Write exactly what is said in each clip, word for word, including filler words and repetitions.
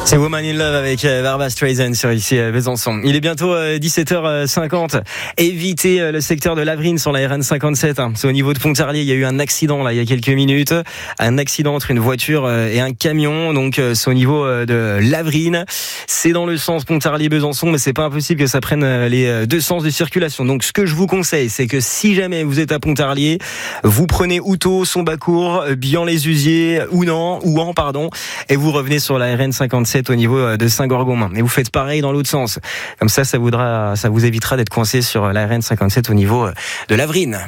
C'est Woman in Love avec Barbra Streisand sur ici Besançon. Il est bientôt dix-sept heures cinquante. Évitez le secteur de Lavrines sur la R N cinquante-sept. C'est au niveau de Pontarlier. Il y a eu un accident là il y a quelques minutes. Un accident entre une voiture et un camion. Donc c'est au niveau de Lavrines. C'est dans le sens Pontarlier-Besançon, mais c'est pas impossible que ça prenne les deux sens de circulation. Donc ce que je vous conseille, c'est que si jamais vous êtes à Pontarlier, vous prenez Houtot, Sombacourt, Bian-les-Usiers, Ounan, Ouan, pardon, et vous revenez sur la R N cinquante-sept au niveau de Saint-Gorgomin. Et vous faites pareil dans l'autre sens. Comme ça, ça, voudra, ça vous évitera d'être coincé sur la R N cinquante-sept au niveau de Lavrines.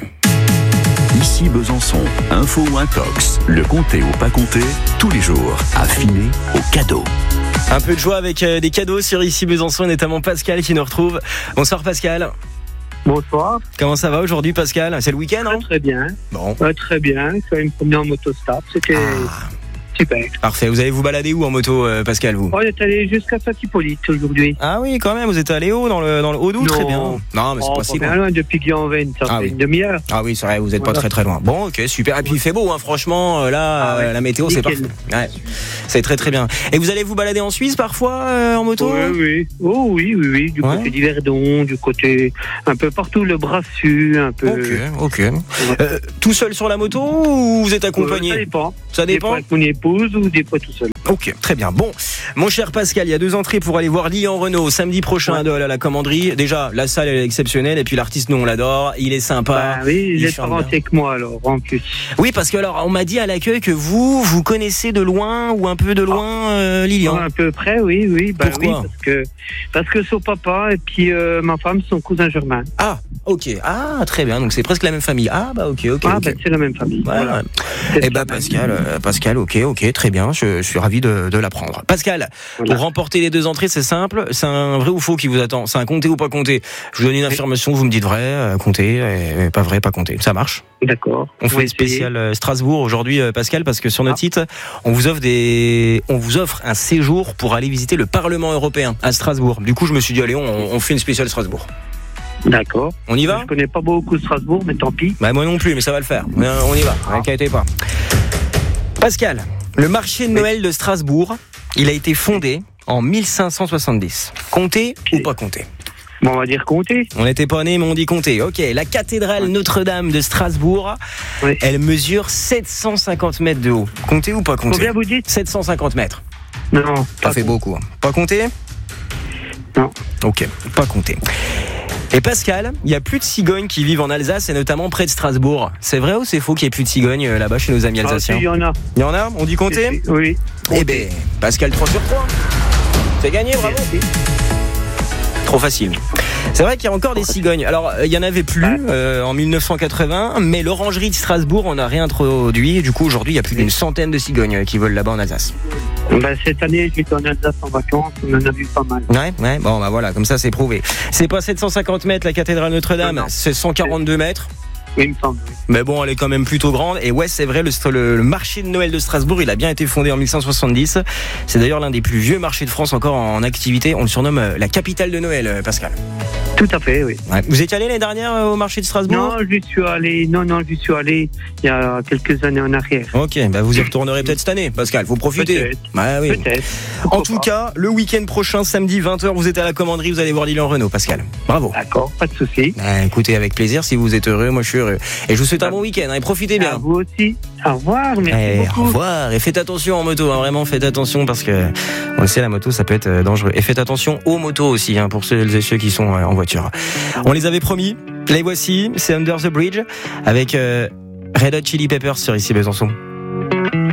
Ici Besançon, info ou intox, le compter ou pas compter, tous les jours, affiné au cadeau. Un peu de joie avec des cadeaux sur ici Besançon, notamment Pascal qui nous retrouve. Bonsoir Pascal. Bonsoir. Comment ça va aujourd'hui Pascal ? C'est le week-end, hein ? Très bien. Bon. Ouais, très bien. Je suis promené en motostop. C'était ah. super. Parfait. Vous allez vous balader où en moto, euh, Pascal, vous ? On est allé jusqu'à Saint-Hippolyte aujourd'hui. Ah oui, quand même. Vous êtes allé haut dans le, dans le Haut-Doubs, très bien. Non, mais c'est oh, pas si bien loin. loin depuis Guillanvenne, ça ah fait oui. une demi-heure. Ah oui, c'est vrai, vous êtes voilà. pas très très loin. Bon, ok, super. Et puis il fait beau, hein, franchement. Là, ah, ouais. euh, la météo, Nickel. c'est parfait. Ouais. C'est très très bien. Et vous allez vous balader en Suisse parfois euh, en moto ? Oui, oui. Oh oui, oui, oui. Du ouais. côté d'Yverdon, du côté un peu partout, le Brassus, un peu. Ok, ok. Ouais. Euh, tout seul sur la moto ou vous êtes accompagné ? Ça dépend. Ça dépend. Des fois avec mon épouse ou des fois tout seul. Ok, très bien. Bon, mon cher Pascal, il y a deux entrées pour aller voir Lilian Renault samedi prochain ouais. à Dole à la Commanderie. Déjà, la salle elle est exceptionnelle et puis l'artiste, nous on l'adore. Il est sympa. Bah oui, il, il est parenté avec moi alors en plus. Oui, parce que alors on m'a dit à l'accueil que vous, vous connaissez de loin ou un peu de loin euh, Lilian. À peu près, oui, oui. Bah Pourquoi ? oui, parce que parce que son papa et puis euh, ma femme, son cousin germain. Ah, ok. Ah, très bien. Donc c'est presque la même famille. Ah, bah ok, ok. Ah, okay. bah c'est la même famille. Ouais, voilà. Ouais. Eh bah Pascal, euh, Pascal, ok, ok, très bien. Je, je suis ravi de, de l'apprendre. Pascal, voilà. Pour remporter les deux entrées, c'est simple. C'est un vrai ou faux qui vous attend. C'est un compter ou pas compter. Je vous donne une affirmation, vous me dites vrai, euh, compter, et pas vrai, pas compter. Ça marche ? D'accord. On fait spécial euh, Strasbourg aujourd'hui, euh, Pascal, parce que sur notre ah. site, on vous offre des, on vous offre un séjour pour aller visiter le Parlement européen à Strasbourg. Du coup, je me suis dit, allez, on, on fait une spéciale Strasbourg. D'accord. On y va ? Je connais pas beaucoup Strasbourg, mais tant pis. Bah moi non plus, mais ça va le faire. On y va. Ah. Inquiétez pas. Pascal, le marché de Noël de Strasbourg, il a été fondé en mille cinq cent soixante-dix. Compter ou pas compter ? Bon, on va dire compter. On n'était pas nés, mais on dit compter. Ok, la cathédrale Notre-Dame de Strasbourg, oui. Elle mesure sept cent cinquante mètres de haut. Compter ou pas compter ? Combien vous dites ? sept cent cinquante mètres. Non. Ça fait beaucoup. Hein. Pas compter ? Non. Ok, pas compter. Et Pascal, il y a plus de cigognes qui vivent en Alsace et notamment près de Strasbourg. C'est vrai ou c'est faux qu'il n'y ait plus de cigognes là-bas chez nos amis alsaciens ? Ah, si, il y en a. Il y en a ? On dit compter ? Oui. Eh ben, Pascal trois sur trois. C'est gagné, bravo. Trop facile. C'est vrai qu'il y a encore des cigognes. Alors, il y en avait plus euh, en mille neuf cent quatre-vingts, mais l'orangerie de Strasbourg en a réintroduit. Et du coup, aujourd'hui, il y a plus d'une centaine de cigognes qui volent là-bas en Alsace. Ben, cette année, j'étais en Alsace en vacances, on en a vu pas mal. Ouais, ouais. Bon, bah voilà, comme ça, c'est prouvé. C'est pas sept cent cinquante mètres la cathédrale Notre-Dame, non, non. C'est cent quarante-deux mètres. Oui, il me semble. Mais bon, elle est quand même plutôt grande. Et ouais, c'est vrai, le, le, le marché de Noël de Strasbourg, il a bien été fondé en mille cinq cent soixante-dix. C'est d'ailleurs l'un des plus vieux marchés de France encore en activité. On le surnomme la capitale de Noël, Pascal. Tout à fait, oui. Ouais. Vous étiez allé l'année dernière au marché de Strasbourg ? Non, j'y suis allé. Non, non, j'y suis allé il y a quelques années en arrière. Ok, bah vous y retournerez peut-être cette année, Pascal. Faut profiter. Peut-être. Ouais, oui. Peut-être. En tout pas. cas, le week-end prochain, samedi vingt heures, vous êtes à la Commanderie, vous allez voir Lilian Renault, Pascal. Bravo. D'accord, pas de souci. Bah, écoutez, avec plaisir. Si vous êtes heureux, moi je suis heureux. Et je vous souhaite un bon week-end. Hein, et profitez bien. À vous aussi. Au revoir. Merci et beaucoup. Au revoir. Et faites attention en moto. Hein, vraiment, faites attention parce que on le sait, la moto, ça peut être dangereux. Et faites attention aux motos aussi, hein, pour ceux et ceux qui sont en voiture. On les avait promis. Les voici. C'est Under the Bridge avec euh, Red Hot Chili Peppers sur ici Besançon.